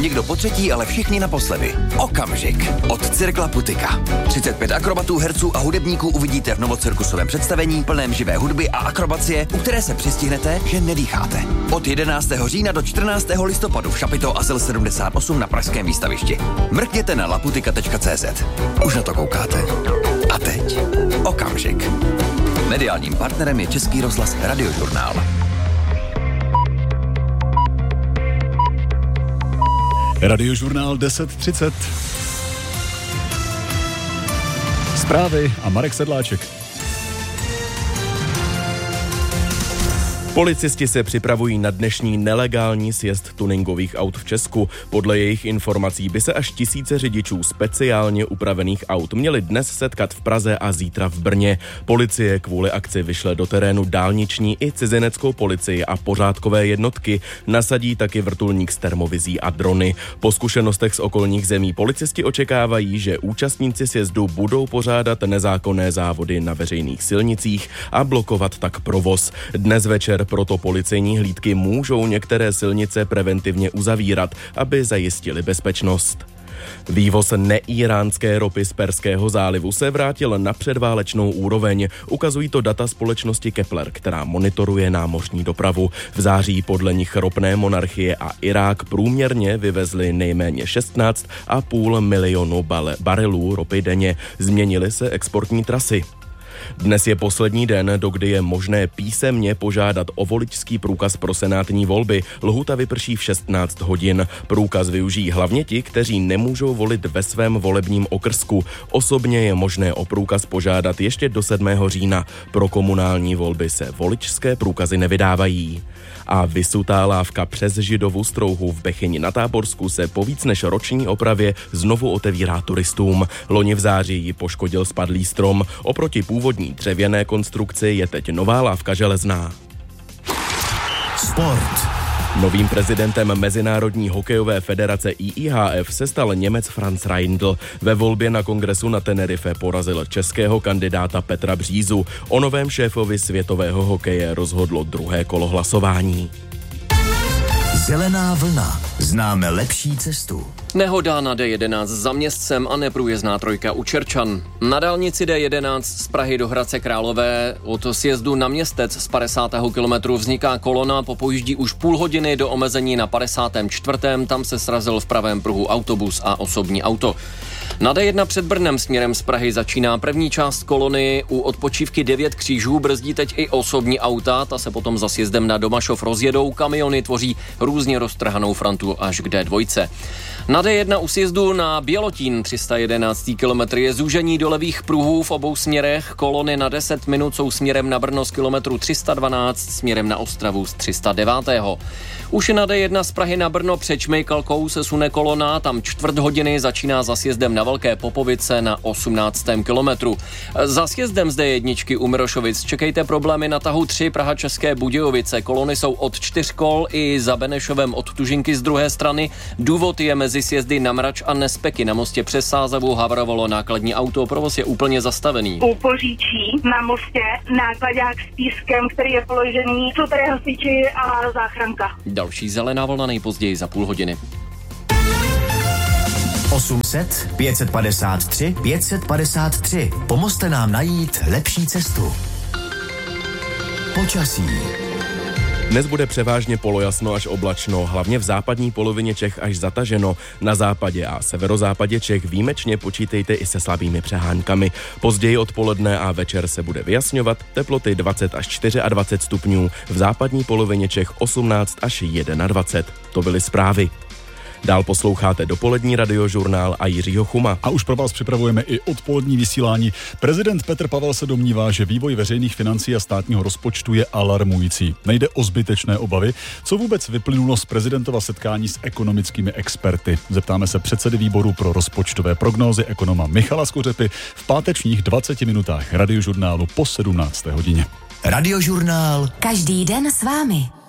někdo potřetí, ale všichni naposledy. Okamžik od Cirkla Putika. 35 akrobatů, herců a hudebníků uvidíte v novocirkusovém představení plném živé hudby a akrobacie, u které se přistihnete, že nedýcháte. Od 11. října do 14. listopadu v Šapito Azyl 78 na pražském výstavišti. Mrkněte na laputika.cz. Už na to koukáte. A teď Okamžik. Mediálním partnerem je Český rozhlas Radiožurnál. Radiožurnál 10:30. Zprávy a Marek Sedláček. Policisti se připravují na dnešní nelegální sjezd tuningových aut v Česku. Podle jejich informací by se až tisíce řidičů speciálně upravených aut měli dnes setkat v Praze a zítra v Brně. Policie kvůli akci vyšle do terénu dálniční i cizineckou policii a pořádkové jednotky. Nasadí taky vrtulník s termovizí a drony. Po zkušenostech z okolních zemí policisti očekávají, že účastníci sjezdu budou pořádat nezákonné závody na veřejných silnicích a blokovat tak provoz. Dnes večer proto policejní hlídky můžou některé silnice preventivně uzavírat, aby zajistili bezpečnost. Vývoz neíránské ropy z Perského zálivu se vrátil na předválečnou úroveň. Ukazují to data společnosti Kepler, která monitoruje námořní dopravu. V září podle nich ropné monarchie a Irák průměrně vyvezli nejméně 16,5 milionu barelů ropy denně. Změnily se exportní trasy. Dnes je poslední den, dokdy je možné písemně požádat o voličský průkaz pro senátní volby. Lhůta vyprší v 16 hodin. Průkaz využijí hlavně ti, kteří nemůžou volit ve svém volebním okrsku. Osobně je možné o průkaz požádat ještě do 7. října. Pro komunální volby se voličské průkazy nevydávají. A vysutá lávka přes Židovu Strouhu v Bechyni na Táborsku se po víc než roční opravě znovu otevírá turistům. Loni v září ji poškodil spadlý strom. Oproti původní dřevěné konstrukci je teď nová lávka železná. Sport. Novým prezidentem Mezinárodní hokejové federace IIHF se stal Němec Franz Reindl. Ve volbě na kongresu na Tenerife porazil českého kandidáta Petra Břízu. O novém šéfovi světového hokeje rozhodlo druhé kolo hlasování. Zelená vlna. Známe lepší cestu. Nehoda na D11 za Městcem a neprůjezdná trojka u Čerčan. Na dálnici D11 z Prahy do Hradce Králové od sjezdu na Městec z 50. kilometru vzniká kolona, popojíždí už půl hodiny do omezení na 54. Tam se srazil v pravém pruhu autobus a osobní auto. Na D1 před Brnem směrem z Prahy začíná první část kolony. U odpočívky 9 křížů brzdí teď i osobní auta, ta se potom za sjezdem na Domašov rozjedou. Kamiony tvoří různě roztrhanou frontu až k D2. Na D1 u sjezdu na Bělotín 311. kilometr je zúžení do levých pruhů v obou směrech. Kolony na 10 minut jsou směrem na Brno z kilometru 312, směrem na Ostravu z 309. Už na D1 z Prahy na Brno před Čmejkalkou se sune kolona, tam čtvrt hodiny začíná za sjezdem na Velké Popovice na 18. kilometru. Za sjezdem z D1 u Mirošovic čekejte problémy na tahu 3 Praha České Budějovice. Kolony jsou od 4 kol i za Benešovem od Tužinky z druhé strany. Důvod je mezi sjezdy na Mrač a Nespeky. Na mostě přes Sázavu havarovalo nákladní auto, provoz je úplně zastavený. U Poříčí na mostě nákladák s pískem, který je položený, jsou tady hasiči a záchranka. Další zelená vlna nejpozději za půl hodiny. 800 553 553. Pomozte nám najít lepší cestu. Počasí. Dnes bude převážně polojasno až oblačno, hlavně v západní polovině Čech až zataženo. Na západě a severozápadě Čech výjimečně počítejte i se slabými přeháňkami. Později odpoledne a večer se bude vyjasňovat, teploty 20 až 24 stupňů, v západní polovině Čech 18 až 21. To byly zprávy. Dál posloucháte dopolední Radiožurnál a Jiřího Chuma. A už pro vás připravujeme i odpolední vysílání. Prezident Petr Pavel se domnívá, že vývoj veřejných financí a státního rozpočtu je alarmující. Nejde o zbytečné obavy. Co vůbec vyplynulo z prezidentova setkání s ekonomickými experty? Zeptáme se předsedy výboru pro rozpočtové prognózy ekonoma Michala Skořepy v pátečních 20 minutách Radiožurnálu po 17. hodině. Radiožurnál. Každý den s vámi.